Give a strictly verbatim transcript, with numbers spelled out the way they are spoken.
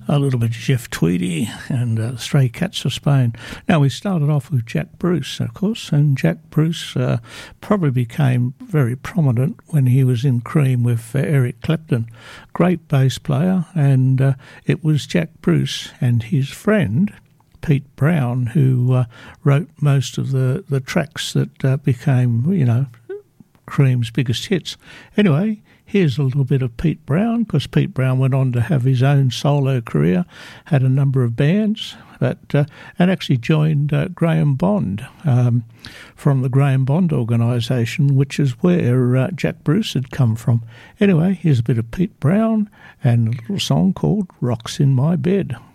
A little bit of Jeff Tweedy and uh, Stray Cats of Spain. Now, we started off with Jack Bruce, of course, and Jack Bruce uh, probably became very prominent when he was in Cream with uh, Eric Clapton. Great bass player, and uh, it was Jack Bruce and his friend, Pete Brown, who uh, wrote most of the, the tracks that uh, became, you know, Cream's biggest hits. Anyway, here's a little bit of Pete Brown, because Pete Brown went on to have his own solo career, had a number of bands, but uh, and actually joined uh, Graham Bond um, from the Graham Bond organisation, which is where uh, Jack Bruce had come from. Anyway, here's a bit of Pete Brown and a little song called Rocks in My Bed.